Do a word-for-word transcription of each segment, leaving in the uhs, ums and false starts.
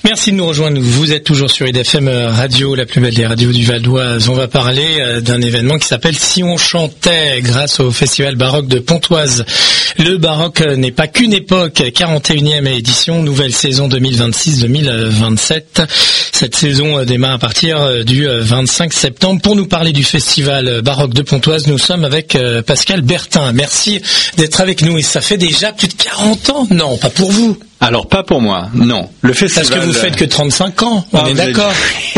Merci de nous rejoindre. Vous êtes toujours sur I D F M Radio, la plus belle des radios du Val d'Oise. On va parler d'un événement qui s'appelle Si on chantait, grâce au Festival Baroque de Pontoise. Le baroque n'est pas qu'une époque, quarante et unième édition, nouvelle saison deux mille vingt-six deux mille vingt-sept. Cette saison démarre à partir du vingt-cinq septembre. Pour nous parler du Festival Baroque de Pontoise, nous sommes avec Pascal Bertin. Merci d'être avec nous. Et ça fait déjà plus de quarante ans. Non, pas pour vous. Alors, pas pour moi, non. Le festival... Parce que vous faites que trente-cinq ans, on ah, est d'accord.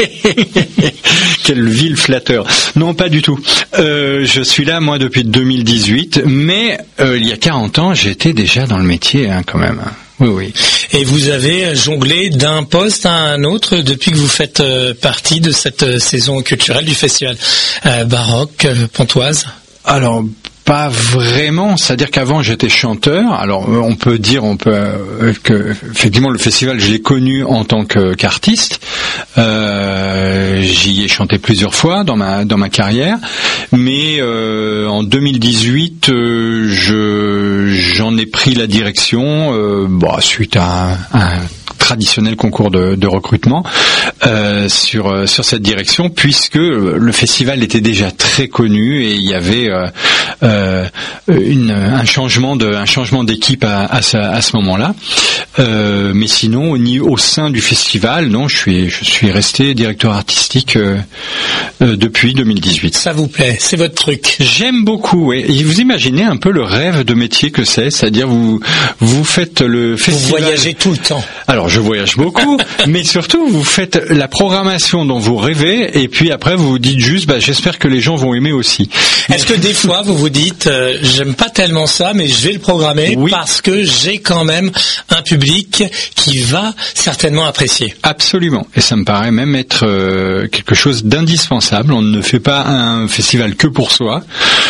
Quel vil flatteur. Non, pas du tout. Euh, je suis là, moi, depuis deux mille dix-huit, mais euh, il y a quarante ans, j'étais déjà dans le métier, hein, quand même. Oui, oui. Et vous avez jonglé d'un poste à un autre depuis que vous faites euh, partie de cette euh, saison culturelle du Festival euh, Baroque euh, Pontoise. Alors... Pas vraiment, c'est-à-dire qu'avant j'étais chanteur. Alors on peut dire, on peut euh, que effectivement le festival je l'ai connu en tant que, qu'artiste. Euh, j'y ai chanté plusieurs fois dans ma dans ma carrière, mais euh, en deux mille dix-huit euh, je j'en ai pris la direction euh, bon, suite à un, un traditionnel concours de, de recrutement euh, sur sur cette direction, puisque le festival était déjà très connu et il y avait euh, euh, une, un changement de un changement d'équipe à, à, ce, à ce moment-là. Euh, mais sinon, au, au sein du festival, non, je suis je suis resté directeur artistique euh, euh, depuis deux mille dix-huit. Ça vous plaît? C'est votre truc? J'aime beaucoup. Oui. Et vous imaginez un peu le rêve de métier que c'est, c'est-à-dire vous vous faites le festival. Vous voyagez tout le temps. Alors je voyage beaucoup, mais surtout vous faites la programmation dont vous rêvez, et puis après vous vous dites juste, bah, j'espère que les gens vont aimer aussi. Est-ce que des fois vous vous dites, euh, j'aime pas tellement ça, mais je vais le programmer oui. parce que j'ai quand même un public qui va certainement apprécier. Absolument, et ça me paraît même être euh, quelque chose d'indispensable. On ne fait pas un festival que pour soi.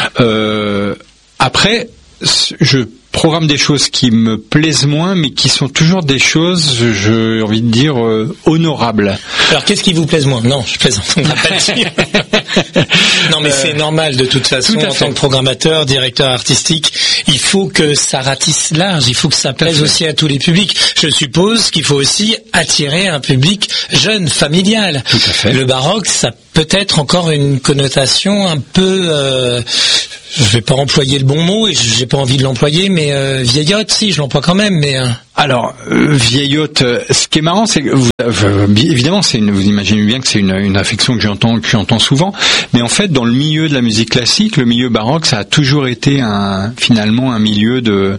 Euh, après, je programme des choses qui me plaisent moins, mais qui sont toujours des choses, j'ai envie de dire, euh, honorables. Alors, qu'est-ce qui vous plaise moins? Non, je plaisante, on va pas dire. Non, mais euh, c'est normal, de toute façon, en tant que programmateur, directeur artistique, il faut que ça ratisse large, il faut que ça plaise aussi à tous les publics. Je suppose qu'il faut aussi attirer un public jeune, familial. Tout à fait. Le baroque, ça peut être encore une connotation un peu... Euh, je vais pas employer le bon mot et j'ai pas envie de l'employer, mais euh, vieillotte, si, je l'emploie quand même, mais... Euh... Alors, euh, vieillotte, euh, ce qui est marrant, c'est que, vous, euh, évidemment, c'est une, vous imaginez bien que c'est une, une affection que j'entends, que j'entends souvent, mais en fait, dans le milieu de la musique classique, le milieu baroque, ça a toujours été un, finalement, un milieu de,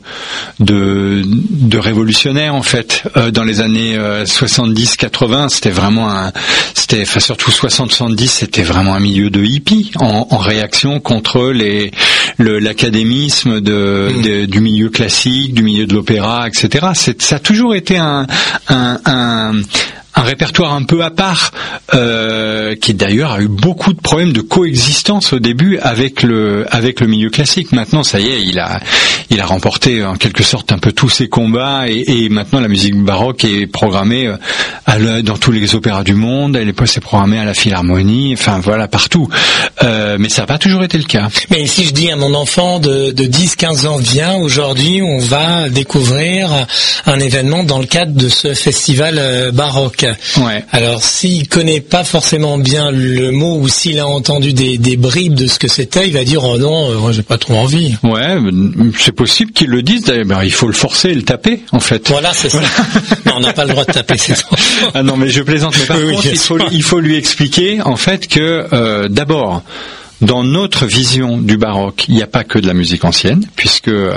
de, de révolutionnaires, en fait. Euh, dans les années euh, soixante-dix quatre-vingts, c'était vraiment un, c'était, enfin, surtout soixante soixante-dix, c'était vraiment un milieu de hippies, en, en réaction contre les, le, l'académisme de, mmh. de, du milieu classique, du milieu de l'opéra, et cetera. C'est, ça a toujours été un, un, un, un répertoire un peu à part, euh, qui d'ailleurs a eu beaucoup de problèmes de coexistence au début avec le, avec le milieu classique. Maintenant, ça y est, il a, il a remporté en quelque sorte un peu tous ses combats, et, et maintenant la musique baroque est programmée à le, dans tous les opéras du monde. Elle est, c'est programmée à la Philharmonie, enfin voilà, partout. Euh, mais ça n'a pas toujours été le cas. Mais si je dis à mon enfant de, de dix quinze ans, viens, aujourd'hui on va découvrir un événement dans le cadre de ce festival euh, baroque. Ouais. Alors s'il connaît pas forcément bien le mot, ou s'il a entendu des, des bribes de ce que c'était, il va dire oh non, euh, moi j'ai pas trop envie. Ouais, c'est possible qu'il le dise. Ben, il faut le forcer et le taper, en fait. Voilà, c'est ça. Non, on n'a pas le droit de taper ses enfants. Ah non, mais je plaisante. Mais par oui, contre, oui, il faut, il faut lui expliquer, en fait, que euh, d'abord, dans notre vision du baroque, il n'y a pas que de la musique ancienne, puisque euh,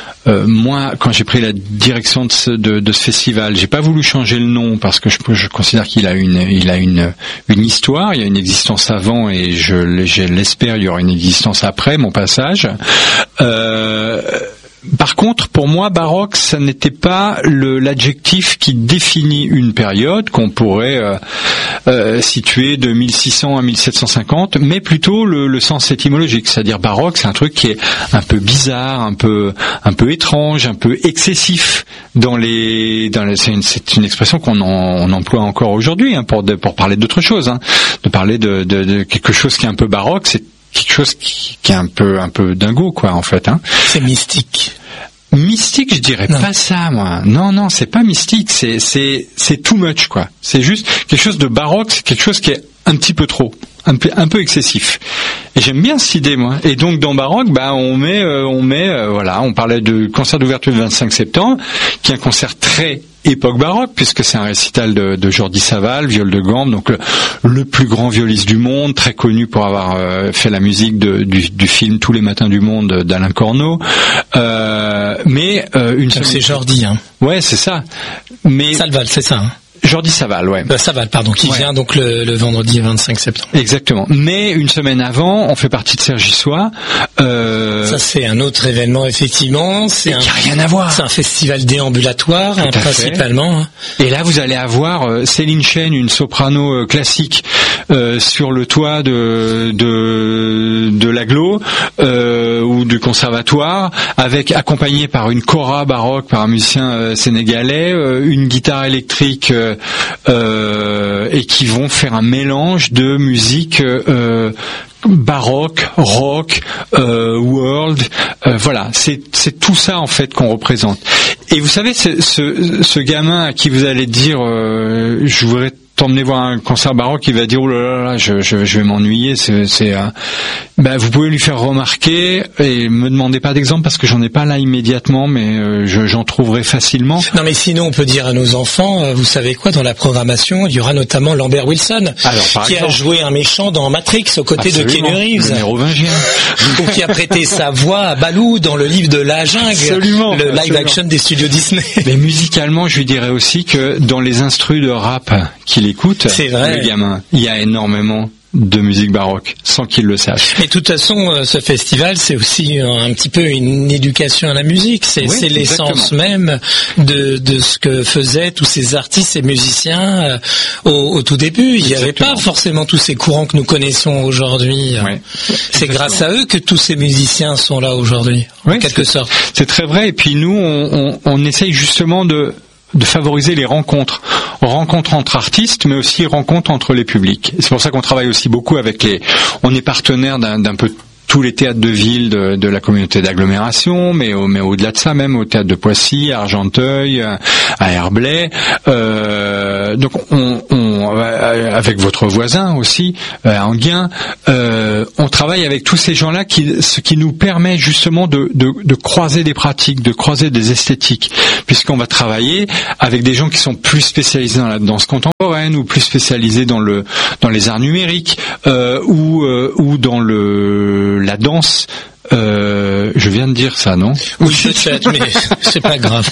moi, quand j'ai pris la direction de ce, de, de ce festival, j'ai pas voulu changer le nom parce que je, je considère qu'il a une, il a une, une histoire, il y a une existence avant et je, je l'espère, il y aura une existence après mon passage. Euh, Par contre, pour moi, baroque, ça n'était pas le, l'adjectif qui définit une période qu'on pourrait euh, euh, situer de mille six cents à mille sept cent cinquante, mais plutôt le, le sens étymologique, c'est-à-dire baroque, c'est un truc qui est un peu bizarre, un peu, un peu étrange, un peu excessif dans les, dans les, c'est, une, c'est une expression qu'on en, on emploie encore aujourd'hui, hein, pour, de, pour parler d'autre chose, hein, de parler de, de, de quelque chose qui est un peu baroque, c'est quelque chose qui, qui est un peu un peu dingo, quoi, en fait, hein. C'est mystique. Mystique, je dirais non. pas ça, moi. Non, non, c'est pas mystique. C'est, c'est, c'est too much, quoi. C'est juste quelque chose de baroque. C'est quelque chose qui est un petit peu trop, un peu, un peu excessif. Et j'aime bien cette idée, moi. Et donc dans baroque, bah on met, euh, on met, euh, voilà, on parlait de concert d'ouverture du vingt-cinq septembre, qui est un concert très époque baroque, puisque c'est un récital de, de Jordi Savall, viol de gambe, donc le, le plus grand violiste du monde, très connu pour avoir euh, fait la musique de, du, du film Tous les matins du monde d'Alain Corneau. Euh, mais euh, une donc c'est Jordi, hein. Ouais, c'est ça. Mais Savall, c'est ça. Hein. Jordi Savall, ouais. Euh, Savall, pardon, qui ouais. vient donc le, le vendredi vingt-cinq septembre. Exactement. Mais une semaine avant, on fait partie de Serge Issois. Euh... Ça, c'est un autre événement, effectivement. C'est un... qui a rien à voir. C'est un festival déambulatoire, hein, principalement. Hein. Et là, vous allez avoir euh, Céline Chêne, une soprano euh, classique, euh, sur le toit de de, de l'Aglo euh, ou du conservatoire, avec accompagnée par une kora baroque, par un musicien euh, sénégalais, euh, une guitare électrique. Euh, Euh, et qui vont faire un mélange de musique euh, baroque, rock, euh, world, euh, voilà, c'est c'est tout ça en fait qu'on représente. Et vous savez, ce ce, ce gamin à qui vous allez dire, euh, je voudrais t'emmener voir un concert baroque, il va dire oh là là, là je, je, je vais m'ennuyer. C'est, c'est euh... ben, vous pouvez lui faire remarquer et me demandez pas d'exemple parce que j'en ai pas là immédiatement, mais euh, je, j'en trouverai facilement. Non, mais sinon on peut dire à nos enfants, euh, vous savez quoi, dans la programmation, il y aura notamment Lambert Wilson, alors, qui exemple, a joué un méchant dans Matrix aux côtés absolument, de Keanu Reeves, le mérovingien, ou qui a prêté sa voix à Baloo dans le livre de La Jungle, absolument, le live absolument. action des studios Disney. Mais musicalement, je lui dirais aussi que dans les instrus de rap qu'il écoute, c'est vrai. Le gamin, il y a énormément de musique baroque, sans qu'il le sache. Et de toute façon, ce festival, c'est aussi un petit peu une éducation à la musique. C'est, oui, c'est l'essence même de, de ce que faisaient tous ces artistes et musiciens au, au tout début. Il n'y avait pas forcément tous ces courants que nous connaissons aujourd'hui. Oui, c'est grâce à eux que tous ces musiciens sont là aujourd'hui, oui, en quelque sorte. C'est très vrai. Et puis nous, on, on, on essaye justement de de favoriser les rencontres, rencontres entre artistes, mais aussi rencontres entre les publics. C'est pour ça qu'on travaille aussi beaucoup avec les... On est partenaire d'un, d'un peu tous les théâtres de ville de, de la communauté d'agglomération, mais, au, mais au-delà de ça même, au théâtre de Poissy, à Argenteuil, à Herblay. Euh, donc, on, on, avec votre voisin aussi, à Enghien, euh, on travaille avec tous ces gens-là, qui, ce qui nous permet justement de, de, de croiser des pratiques, de croiser des esthétiques, puisqu'on va travailler avec des gens qui sont plus spécialisés dans la danse contemporaine ou plus spécialisés dans le dans les arts numériques euh, ou euh, ou dans le la danse. Euh, je viens de dire ça, non? Oui, peut-être, mais c'est pas grave.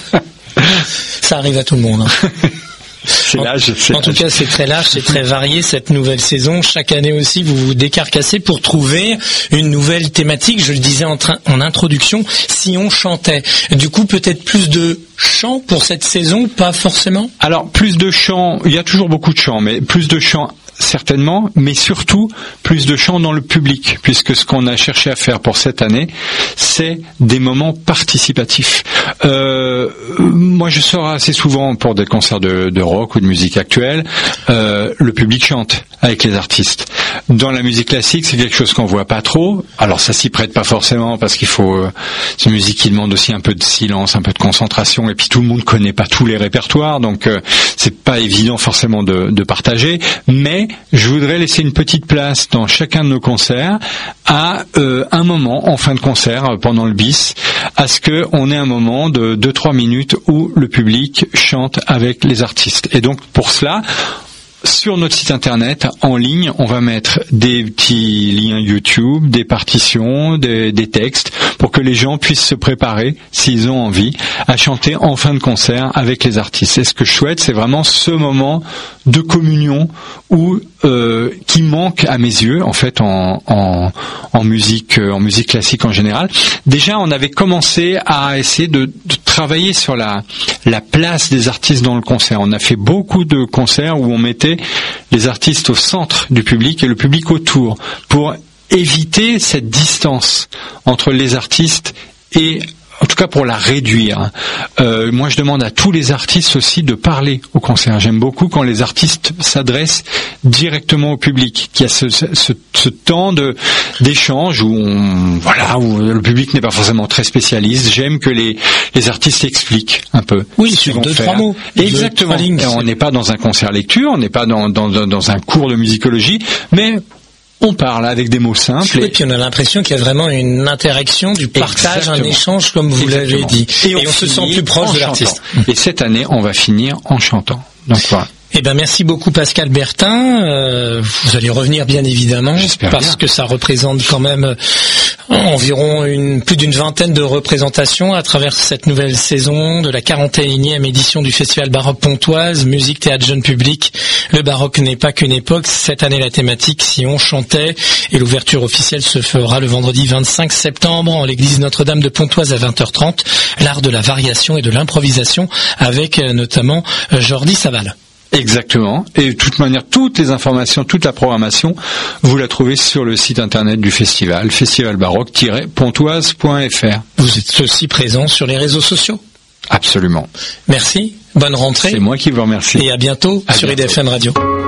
Ça arrive à tout le monde. Hein. C'est l'âge, c'est en l'âge. tout cas, c'est très large, c'est très varié cette nouvelle saison. Chaque année aussi, vous vous décarcassez pour trouver une nouvelle thématique. Je le disais en, train, en introduction, si on chantait. Du coup, peut-être plus de chants pour cette saison, pas forcément? Alors, plus de chants, il y a toujours beaucoup de chants, mais plus de chants certainement, mais surtout plus de chants dans le public, puisque ce qu'on a cherché à faire pour cette année, c'est des moments participatifs. Euh, moi, je sors assez souvent pour des concerts de, de rock ou de musique actuelle. Euh, le public chante avec les artistes. Dans la musique classique, c'est quelque chose qu'on voit pas trop. Alors, ça s'y prête pas forcément parce qu'il faut. Euh, c'est une musique qui demande aussi un peu de silence, un peu de concentration, et puis tout le monde connaît pas tous les répertoires, donc euh, c'est pas évident forcément de, de partager. Mais je voudrais laisser une petite place dans chacun de nos concerts à euh, un moment en fin de concert pendant le bis, à ce que on ait un moment de deux trois minutes où le public chante avec les artistes. Et donc pour cela, sur notre site internet, en ligne, on va mettre des petits liens YouTube, des partitions, des, des textes, pour que les gens puissent se préparer, s'ils ont envie, à chanter en fin de concert avec les artistes. Et ce que je souhaite, c'est vraiment ce moment de communion où euh, qui manque à mes yeux, en fait, en, en, en musique, en musique classique en général. Déjà, on avait commencé à essayer de, de travailler sur la, la place des artistes dans le concert. On a fait beaucoup de concerts où on mettait les artistes au centre du public et le public autour, pour éviter cette distance entre les artistes et en tout cas pour la réduire. Euh, moi, je demande à tous les artistes aussi de parler au concert. J'aime beaucoup quand les artistes s'adressent directement au public, qu'il y a ce, ce, ce temps de d'échange où on, voilà, où le public n'est pas forcément très spécialiste. J'aime que les les artistes expliquent un peu. Oui, sur deux trois mots. Exactement. Deux, lignes, on n'est pas dans un concert lecture, on n'est pas dans, dans dans un cours de musicologie, mais on parle avec des mots simples. Et, et puis on a l'impression qu'il y a vraiment une interaction, du partage, Exactement. un échange, comme vous Exactement. l'avez dit. Et on, et on se sent plus proche de l'artiste. Et cette année, on va finir en chantant. Donc voilà. Eh ben merci beaucoup Pascal Bertin. Euh, vous allez revenir bien évidemment, J'espère parce bien. que ça représente quand même environ une, plus d'une vingtaine de représentations à travers cette nouvelle saison de la quarante et unième édition du Festival Baroque Pontoise, musique, théâtre, jeune public. Le baroque n'est pas qu'une époque. Cette année, la thématique, si on chantait, et l'ouverture officielle se fera le vendredi vingt-cinq septembre en l'église Notre-Dame de Pontoise à vingt heures trente. L'art de la variation et de l'improvisation avec notamment Jordi Saval. Exactement. Et de toute manière, toutes les informations, toute la programmation, vous la trouvez sur le site internet du festival, festival baroque tiret pontoise point f r. Vous êtes aussi présent sur les réseaux sociaux. Absolument. Merci. Bonne rentrée. C'est moi qui vous remercie. Et à bientôt à sur bientôt. I D F M Radio.